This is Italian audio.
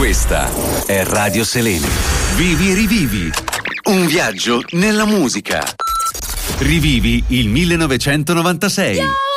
Questa è Radio Selene. Vivi e rivivi. Un viaggio nella musica. Rivivi il 1996.